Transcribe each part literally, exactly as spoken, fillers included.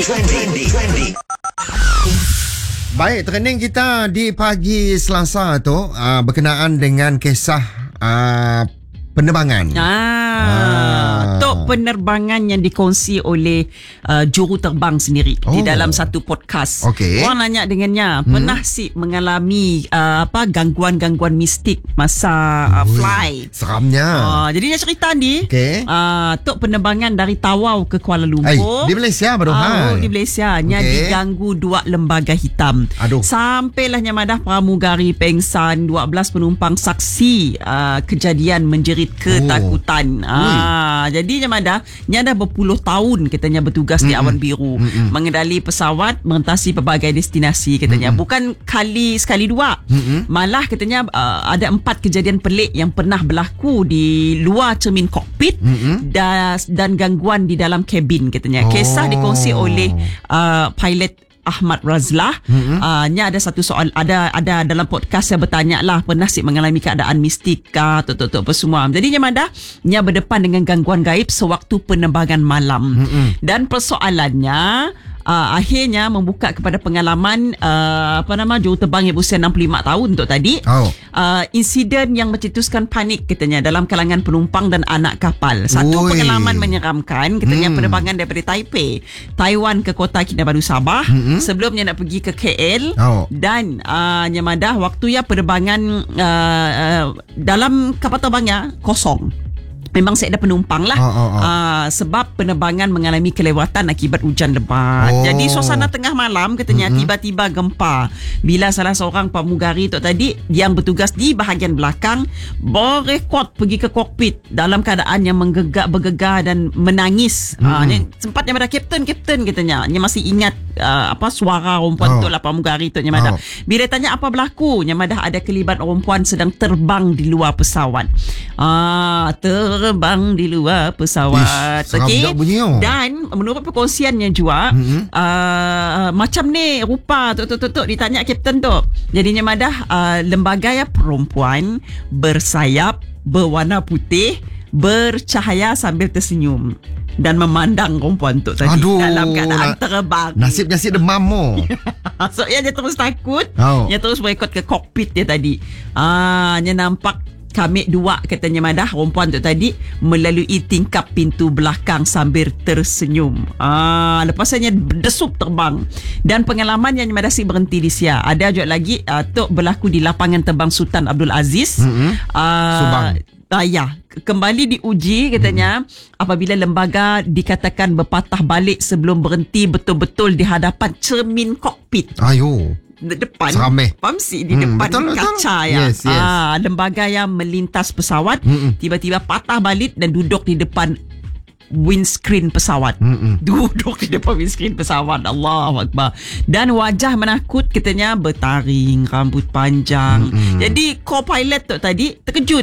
Trending. Trending. Baik, trending kita di pagi Selasa tu uh, berkenaan dengan kisah uh, penerbangan. Ah, ah. Tok penerbangan yang dikongsi oleh uh, juruterbang sendiri oh. di dalam satu podcast. Okay. Orang nanya dengannya, hmm. pernah si mengalami uh, apa gangguan-gangguan mistik masa uh, fly? Seramnya. Uh, jadi dia cerita ni, okay. uh, tok penerbangan dari Tawau ke Kuala Lumpur. Ay, di Malaysia baru uh, hal. Oh, di Malaysia. Nya okay. diganggu dua lembaga hitam. Aduh. Sampailah Nyamadah pramugari pengsan, dua belas penumpang saksi uh, kejadian menjerit ketakutan. Oh. Ah, jadi Nyamadah, Nyada berpuluh tahun katanya bertugas mm-mm. di Awan Biru, mm-mm. mengendali pesawat, merentasi pelbagai destinasi katanya. Mm-mm. Bukan kali sekali dua. Mm-mm. Malah katanya uh, ada empat kejadian pelik yang pernah berlaku di luar cermin kokpit dan, dan gangguan di dalam kabin katanya. Oh. Kisah dikongsi oleh uh, pilot Ahmad Razlah. Mm-hmm. Uh, nya ada satu soal, ada ada dalam podcast saya bertanya lah, pernah si mengalami keadaan mistik kah, tok-tok apa semua. Jadi Nyamada nya berdepan dengan gangguan gaib sewaktu penerbangan malam. Mm-hmm. Dan persoalannya Uh, akhirnya membuka kepada pengalaman uh, apa nama juruterbang yang berusia enam puluh lima tahun untuk tadi. Oh. Uh, insiden yang mencetuskan panik katanya dalam kalangan penumpang dan anak kapal. Satu Ui. pengalaman menyeramkan katanya, hmm. penerbangan daripada Taipei, Taiwan ke Kota Kinabalu Sabah, hmm. sebelumnya nak pergi ke K L. Oh. Dan uh, Nyamadah waktu ya penerbangan uh, uh, dalam kapal terbangnya kosong. Memang saya ada penumpang lah. Oh, oh, oh. Uh, sebab penerbangan mengalami kelewatan akibat hujan lebat. Oh. Jadi suasana tengah malam katanya, mm-hmm. tiba-tiba gempa. Bila salah seorang pramugari tu tadi yang bertugas di bahagian belakang berekod pergi ke kokpit dalam keadaan yang menggegak, bergegar dan menangis. Mm-hmm. Uh, sempatnya pada kapten, kapten katanya. Dia masih ingat uh, apa suara perempuan oh. tu lah, pramugari tu. Oh. Bila tanya apa berlaku, Nyamadah ada kelibat perempuan sedang terbang di luar pesawat. Ah, uh, ter terbang di luar pesawat. Okey. Dan menurut perkongsiannya juga, mm-hmm. uh, macam ni rupa tok tok tok ditanya kapten tu. Jadinya Madah uh, lembaga ya perempuan bersayap berwarna putih bercahaya sambil tersenyum dan memandang perempuan tu tadi. Aduh, dalam keadaan terbang. Nasib-nasib demam mo. So ya, dia terus takut. Oh. Dia terus berekod ke kokpit dia tadi. Ah, dia nampak kami dua katanya Madah perempuan tu tadi melalui tingkap pintu belakang sambil tersenyum. Ah, lepasnya berdesup terbang. Dan pengalaman yang Madah si berhenti di sia. Ada juga lagi uh, tu berlaku di lapangan terbang Sultan Abdul Aziz. Mm-hmm. Uh, Subang. Uh, ya, kembali diuji katanya hmm. apabila lembaga dikatakan berpatah balik sebelum berhenti betul-betul di hadapan cermin kokpit. Ayo. Depan Serame. Pamsi di hmm, depan betul, kaca betul. ya. Yes, yes. Ah, lembaga yang melintas pesawat Mm-mm. tiba-tiba patah balik dan duduk di depan windscreen pesawat. Mm-mm. Duduk di depan windscreen pesawat. Allahu Akbar. Dan wajah menakut katanya, bertaring, rambut panjang. Mm-mm. Jadi co-pilot tu tadi terkejut,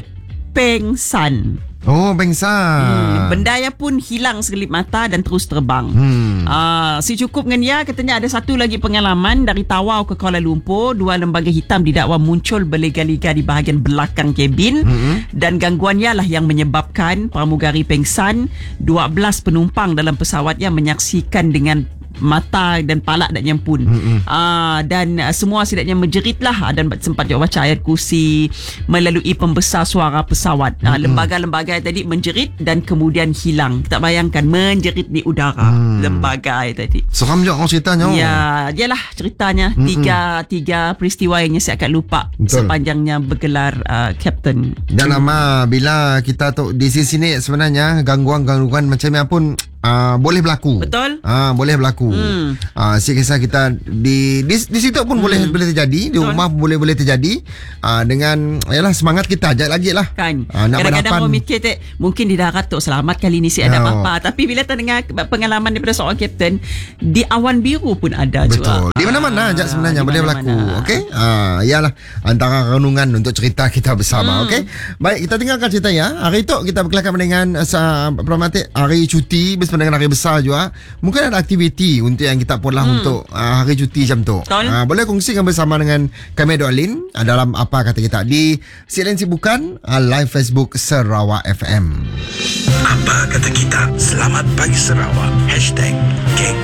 pengsan. Oh, pengsan. Hmm, bendaya pun hilang sekelip mata dan terus terbang. Hmm. Uh, si cukup dengan dia katanya ada satu lagi pengalaman dari Tawau ke Kuala Lumpur. Dua lembaga hitam didakwa muncul berliga-liga di bahagian belakang kabin. Hmm. Dan gangguannya lah yang menyebabkan pramugari pengsan. dua belas penumpang dalam pesawat yang menyaksikan dengan mata dan palak dan nyampun. Mm-hmm. Uh, dan uh, semua setidaknya menjerit lah, dan sempat juga baca ayat kursi melalui pembesar suara pesawat. Mm-hmm. Uh, lembaga-lembaga tadi menjerit dan kemudian hilang. Tak bayangkan menjerit di udara. Mm. Lembaga tadi. Seram juga orang ceritanya. Ya, dialah ceritanya. Mm-hmm. Tiga tiga peristiwa yang saya akan lupa. Betul. Sepanjangnya bergelar uh, Captain. Dan lama bila kita tu di sini sebenarnya gangguan-gangguan macam ni pun Uh, boleh berlaku. Betul. Uh, boleh berlaku. Hmm. Uh, si kisah kita di di, di situ pun hmm. boleh boleh terjadi, di Betul. rumah boleh boleh terjadi. Uh, dengan yalah semangat kita ajak lagi lah. Kan. Uh, kadang-kadang orang mikir tak, mungkin di darat tu selamat kali ni si ada no. apa-apa. Tapi bila terdengar pengalaman daripada seorang kapten, di Awan Biru pun ada Betul. juga. Di mana-mana ajak sebenarnya boleh berlaku. Okey. Uh, yalah antara renungan untuk cerita kita bersama. Hmm. Okey. Baik, kita tinggalkan cerita ya. Hari itu kita berkelakar dengan uh, problematik hari cuti dengan hari besar juga. Mungkin ada aktiviti untuk yang kita pun lah hmm. untuk uh, hari cuti macam tu. Uh, boleh kongsikan bersama dengan kami Dolin uh, dalam apa kata kita di Silen Sibukan uh, live Facebook Sarawak F M. Apa kata kita? Selamat pagi Sarawak. Hashtag Geng